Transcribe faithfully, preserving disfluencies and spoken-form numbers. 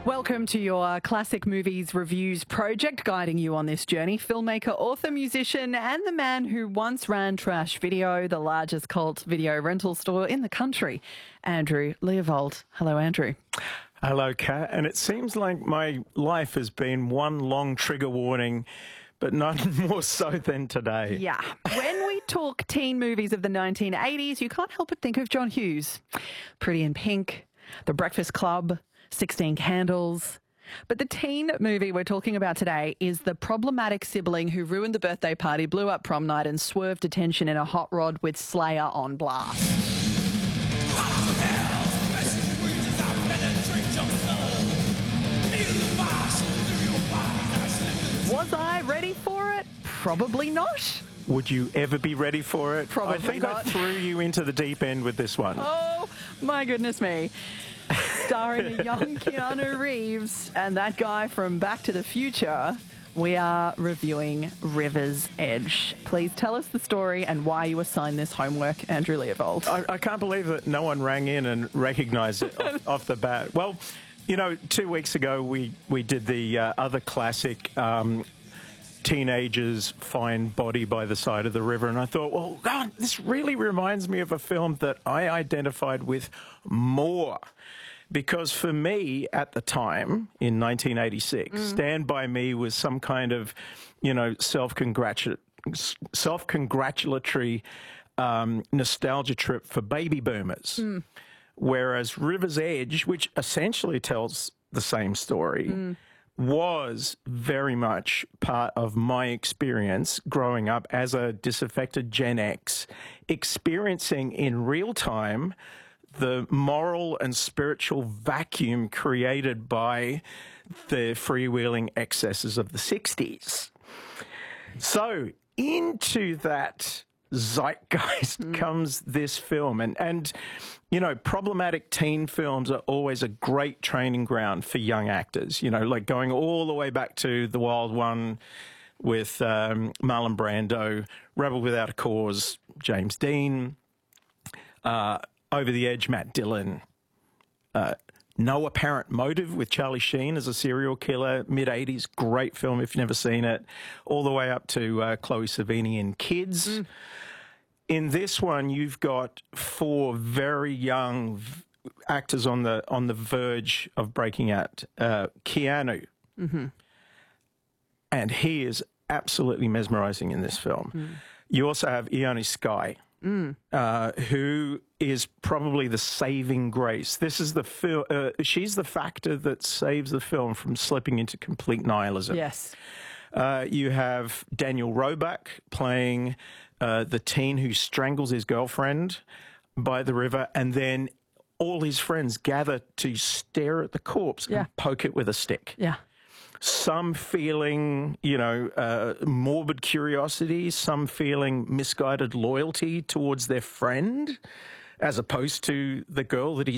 Welcome to your Classic Movies Reviews project, guiding you on this journey. Filmmaker, author, musician, and the man who once ran Trash Video, the largest cult video rental store in the country, Andrew Leopold. Hello, Andrew. Hello, Kat. And it seems like my life has been one long trigger warning, but none more so than today. Yeah. When we talk teen movies of the nineteen eighties, you can't help but think of John Hughes. Pretty in Pink, The Breakfast Club, sixteen Candles. But the teen movie we're talking about today is the problematic sibling who ruined the birthday party, blew up prom night and swerved detention in a hot rod with Slayer on blast. Was I ready for it? Probably not. Would you ever be ready for it? Probably I think not. I threw you into the deep end with this one. Oh, my goodness me. Starring a young Keanu Reeves and that guy from Back to the Future, we are reviewing River's Edge. Please tell us the story and why you assigned this homework, Andrew Leopold. I, I can't believe that no one rang in and recognised it off, off the bat. Well, you know, two weeks ago we, we did the uh, other classic um, teenagers find body by the side of the river, and I thought, well, God, this really reminds me of a film that I identified with more. Because for me, at the time, in nineteen eighty-six, mm. Stand By Me was some kind of, you know, self-congratu- self-congratulatory um, nostalgia trip for baby boomers. Mm. Whereas River's Edge, which essentially tells the same story, mm. was very much part of my experience growing up as a disaffected Gen X, experiencing in real time the moral and spiritual vacuum created by the freewheeling excesses of the sixties. So into that zeitgeist mm. comes this film. And, and, you know, problematic teen films are always a great training ground for young actors, you know, like going all the way back to The Wild One with um, Marlon Brando, Rebel Without a Cause, James Dean, uh, Over the Edge, Matt Dillon, uh, No Apparent Motive with Charlie Sheen as a serial killer, mid eighties, great film if you've never seen it, all the way up to uh, Chloe Sevigny in Kids. Mm. In this one, you've got four very young v- actors on the on the verge of breaking out. Uh, Keanu, mm-hmm. and he is absolutely mesmerizing in this film. Mm. You also have Ione Skye. Mm. Uh, who is probably the saving grace. This is the fil- uh, she's the factor that saves the film from slipping into complete nihilism. Yes. Uh, you have Daniel Roebuck playing uh, the teen who strangles his girlfriend by the river, and then all his friends gather to stare at the corpse yeah. and poke it with a stick. Yeah. Some feeling, you know, uh, morbid curiosity, some feeling misguided loyalty towards their friend, as opposed to the girl that he